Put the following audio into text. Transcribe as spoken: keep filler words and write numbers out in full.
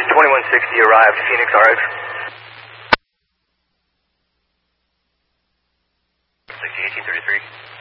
twenty-one sixty arrived, Phoenix R X. sixty, eighteen thirty-three.